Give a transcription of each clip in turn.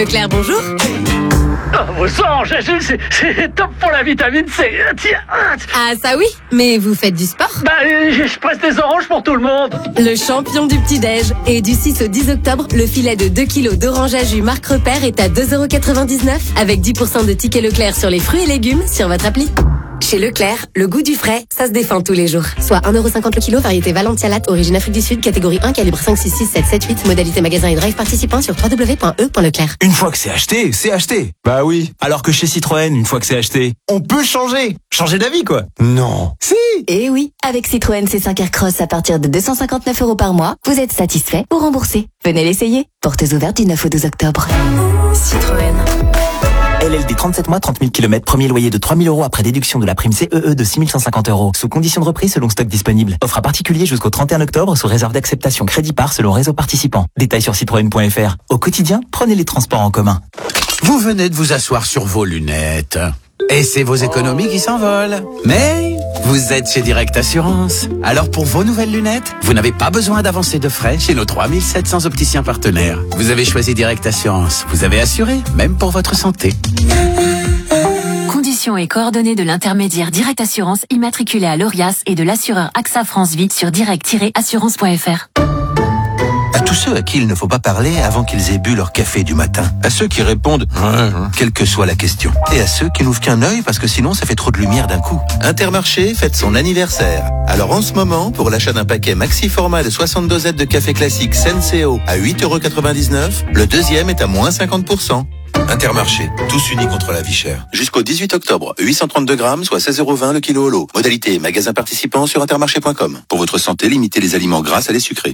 Leclerc, bonjour. Vos anges, c'est top pour la vitamine C. Tiens. Ah ça oui, mais vous faites du sport? Je presse des oranges pour tout le monde. Le champion du petit-déj. Et du 6 au 10 octobre, le filet de 2 kilos d'orange à jus Marc Repère est à 2,99€ avec 10% de tickets Leclerc sur les fruits et légumes sur votre appli. Chez Leclerc, le goût du frais, ça se défend tous les jours. Soit 1,50€ le kilo, variété Valentia Latte, origine Afrique du Sud, catégorie 1, calibre 5, 6, 6, 7, 7, 8, modalité magasin et drive participant sur www.e.leclerc. Une fois que c'est acheté, c'est acheté. Bah oui. Alors que chez Citroën, une fois que c'est acheté, on peut changer. Changer d'avis, quoi. Non. Si. Eh oui, avec Citroën C5 Aircross à partir de 259€ par mois, vous êtes satisfait ou remboursé. Venez l'essayer. Portes ouvertes du 9 au 12 octobre. Citroën. LLD 37 mois, 30 000 km, premier loyer de 3 000 € après déduction de la prime CEE de 6 150 €. Sous condition de reprise selon stock disponible. Offre à particulier jusqu'au 31 octobre sous réserve d'acceptation crédit par selon réseau participant. Détails sur citroën.fr. Au quotidien, prenez les transports en commun. Vous venez de vous asseoir sur vos lunettes. Et c'est vos économies qui s'envolent. Mais vous êtes chez Direct Assurance. Alors pour vos nouvelles lunettes, vous n'avez pas besoin d'avancer de frais chez nos 3700 opticiens partenaires. Vous avez choisi Direct Assurance. Vous avez assuré, même pour votre santé. Conditions et coordonnées de l'intermédiaire Direct Assurance immatriculé à l'ORIAS et de l'assureur AXA France Vie sur direct-assurance.fr. À tous ceux à qui il ne faut pas parler avant qu'ils aient bu leur café du matin. À ceux qui répondent quelle que soit la question. Et à ceux qui n'ouvrent qu'un œil parce que sinon ça fait trop de lumière d'un coup. Intermarché fête son anniversaire. Alors en ce moment, pour l'achat d'un paquet maxi format de 60 dosettes de café classique Senseo à 8,99€, le deuxième est à moins 50%. Intermarché, tous unis contre la vie chère. Jusqu'au 18 octobre, 832 grammes, soit 16,20€ le kilo au lot. Modalité magasin participant sur intermarché.com. Pour votre santé, limitez les aliments gras à les sucrés.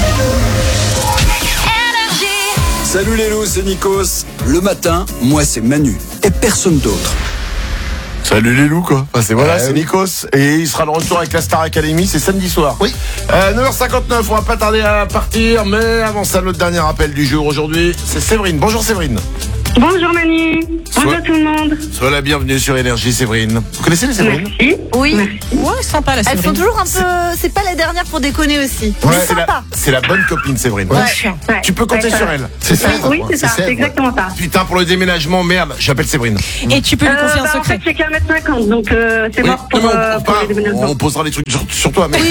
Salut les loups, c'est Nikos. Le matin, moi c'est Manu et personne d'autre. Salut les loups quoi. Enfin, c'est Nikos et il sera de retour avec la Star Academy, c'est samedi soir. Oui. 9h59, on va pas tarder à partir, mais avant ça, notre dernier appel du jour aujourd'hui, c'est Séverine. Bonjour Séverine. Bonjour Manu, bonjour tout le monde. Sois la bienvenue sur Énergie Séverine. Vous connaissez les Séverines? Merci. Oui. Merci. Ouais, sympa la Séverine. Elles sont toujours un peu... C'est pas la dernière pour déconner aussi. Ouais, mais sympa. c'est la bonne copine Séverine. Ouais. Tu peux compter sur elle. C'est ça. Oui, c'est ça, c'est exactement ça. Putain, pour le déménagement, merde, j'appelle Séverine. Et tu peux lui confier un En secret. fait, j'ai qu'à 1m50, donc c'est mort pour les déménagements. On posera des trucs sur toi, mais... Oui.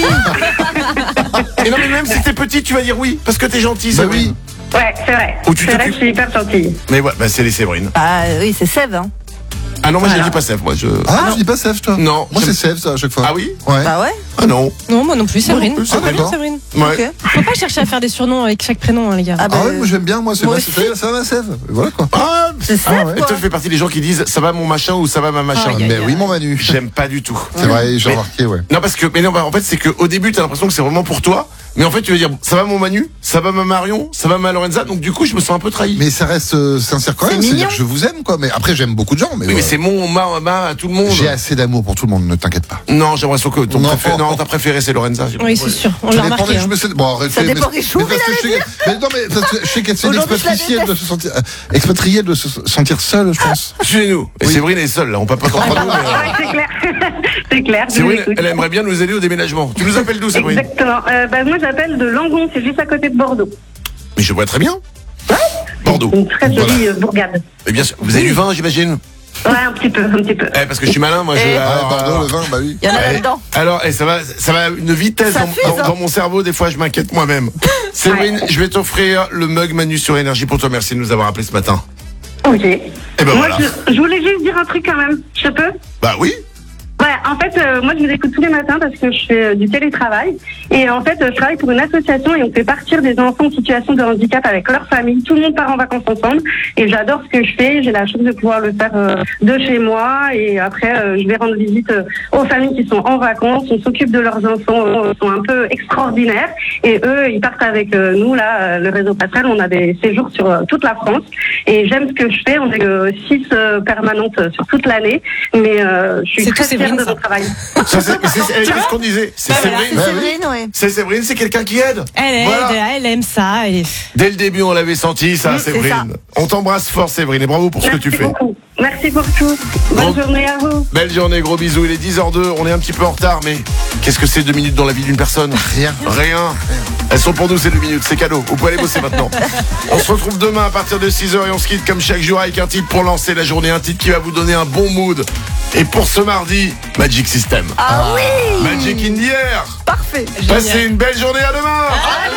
Et non, mais même si t'es petite, tu vas dire oui, parce que t'es gentille, Bah Séverine. oui. Ouais, c'est vrai. Ou tu C'est vrai que t'occupes- je suis hyper gentille. Mais ouais, bah c'est les Séverines. Ah oui, c'est Sève. Hein. Ah non, moi je dis pas Sèvres, moi je... Ah, je dis pas Sèvres, toi. Non. Moi, c'est Sèvres, ça, à chaque fois. Ah oui? Ouais. Bah ouais. Ah non. Non, moi non plus, Séverine. Moi non plus, Ah, Séverine. Séverine. Ouais. Ok. Faut pas chercher à faire des surnoms avec chaque prénom, hein, les gars. Ah bah, Ah ouais, moi j'aime bien, moi, c'est moi ma aussi. ça va, Sèvres. Voilà quoi. Ah, C'est Ah Sève, ouais. et toi, quoi. tu fais partie des gens qui disent ça va mon machin ou ça va ma machin. Aïe, aïe, Mais oui, mon Manu. J'aime pas du tout. C'est vrai, j'ai Mais- remarqué, ouais. Non, parce que, mais non, bah, en fait, c'est qu'au début, t'as l'impression que c'est vraiment pour toi. Mais en fait, tu veux dire, ça va mon Manu, ça va ma Marion, ça va ma Lorenza. Donc, du coup, je me sens un peu trahi. Mais ça reste sincère quand C'est même. C'est-à-dire mignon. que je vous aime, quoi. Mais après, j'aime beaucoup de gens. Mais, Oui, mais ouais. c'est mon, ma, tout le monde. J'ai assez d'amour pour tout le monde, ne t'inquiète pas. Non, j'ai l'impression que ton Non. ta préférée, c'est Lorenza. Oui, c'est sûr. On Ça l'a dépend remarqué. des- Hein. je me sais- Bon, arrêtez, Ça dépend mais- des jours, mais parce il que je sais- mais non, mais parce que je sais qu'elle c'est une Aujourd'hui, je la expatriée de déteste. se sentir, expatriée de se sentir seule, je pense. Chez nous. Et Oui. Séverine est seule, là. On peut pas comprendre. Ouais, c'est clair. C'est clair. je vous Séverine, écoute. elle aimerait bien nous aider au déménagement. Tu nous appelles d'où, Séverine? Exactement. Moi, j'appelle de Langon, c'est juste à côté de Bordeaux. Mais je vois très bien. Bordeaux. Une très jolie bourgade. Mais bien sûr, vous avez du vin, j'imagine? Ouais, un petit peu. Parce que je suis malin, moi. Eh. Bordeaux, le vin, bah oui. Il y en a Ouais. là-dedans. Alors, ça va une vitesse Ça dans, fuse, dans- hein. dans mon cerveau, des fois je m'inquiète moi-même. Séverine, je vais t'offrir le mug Manu sur Énergie pour toi. Merci de nous avoir appelé ce matin. Ok. Et ben Moi, voilà. je voulais juste dire un truc quand même. Je peux? Bah oui. Ouais, en fait, moi, je vous écoute tous les matins parce que je fais du télétravail. Et en fait, je travaille pour une association et on fait partir des enfants en situation de handicap avec leur famille. Tout le monde part en vacances ensemble. Et j'adore ce que je fais. J'ai la chance de pouvoir le faire de chez moi. Et après, je vais rendre visite aux familles qui sont en vacances. On s'occupe de leurs enfants. Ils sont un peu extraordinaires. Et eux, ils partent avec nous, là, le réseau Passerelle. On a des séjours sur toute la France. Et j'aime ce que je fais. On est 6 permanentes sur toute l'année. Mais je suis C'est très tout fière Séverine, de ça. mon travail. Qu'est-ce qu'on disait? C'est Voilà, Séverine. c'est Séverine, ouais. C'est Séverine, c'est quelqu'un qui aide. Elle aide, Voilà. elle aime ça. Dès le début, on l'avait senti, ça, c'est Séverine. On t'embrasse fort, Séverine, et bravo pour ce que tu fais. Beaucoup. Merci pour tout. Bonne Gros- journée à vous. Belle journée, gros bisous. Il est 10h02, on est un petit peu en retard, mais Qu'est-ce que c'est 2 minutes dans la vie d'une personne? Rien. Rien. Elles sont pour nous ces 2 minutes, c'est cadeau. Vous pouvez aller bosser maintenant. On se retrouve demain à partir de 6h et on se quitte comme chaque jour avec un titre pour lancer la journée. Un titre qui va vous donner un bon mood. Et pour ce mardi, Magic System. Ah oui. Magic in the air. Parfait. Passez une belle journée, à demain.